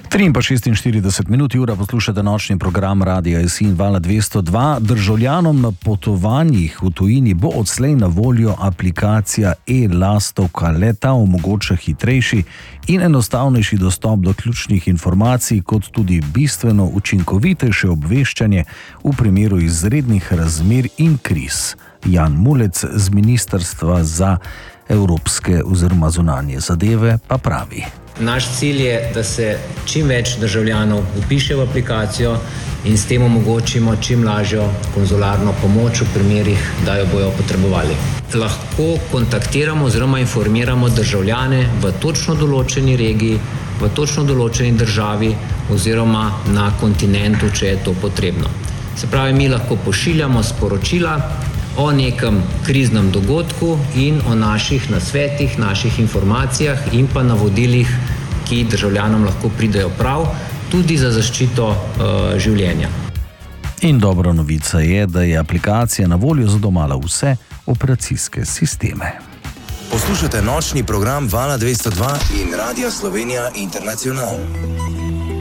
3:46 ura poslušate nočni program Radia SI in Vala 202. Državljanom na potovanjih v tujini bo odslej na voljo aplikacija e-lastovka. Le-ta omogoča hitrejši in enostavnejši dostop do ključnih informacij, kot tudi bistveno učinkovitejše obveščanje v primeru izrednih razmer in kriz. Jan Mulec z Ministrstva za evropske oziroma zunanje zadeve pa pravi: Naš cilj je, da se čim več državljanov vpiše v aplikacijo in s tem omogočimo čim lažjo konzularno pomoč v primerih, da jo bojo potrebovali. Lahko kontaktiramo oziroma informiramo državljane v točno določeni regiji, v točno določeni državi oziroma na kontinentu, če je to potrebno. Se pravi, mi lahko pošiljamo sporočila o nekem kriznem dogodku in o naših nasvetih, naših informacijah in pa navodilih, ki državljanom lahko pridejo prav, tudi za zaščito življenja. In dobra novica je, da je aplikacija na voljo za domala vse operacijske sisteme. Poslušate nočni program Vala 202 in Radia Slovenija Internacional.